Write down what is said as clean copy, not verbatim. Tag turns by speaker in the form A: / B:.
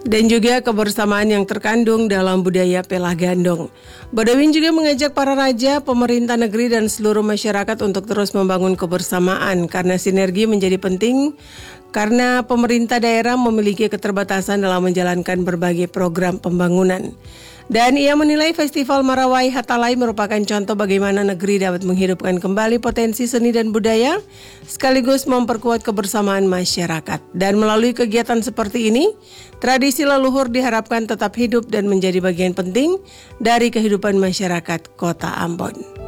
A: dan juga kebersamaan yang terkandung dalam budaya Pelah Gandong. Badawin juga mengajak para raja, pemerintah negeri dan seluruh masyarakat untuk terus membangun kebersamaan karena sinergi menjadi penting karena pemerintah daerah memiliki keterbatasan dalam menjalankan berbagai program pembangunan. Dan ia menilai Festival Marawai Hatalai merupakan contoh bagaimana negeri dapat menghidupkan kembali potensi seni dan budaya sekaligus memperkuat kebersamaan masyarakat. Dan melalui kegiatan seperti ini, tradisi leluhur diharapkan tetap hidup dan menjadi bagian penting dari kehidupan masyarakat Kota Ambon.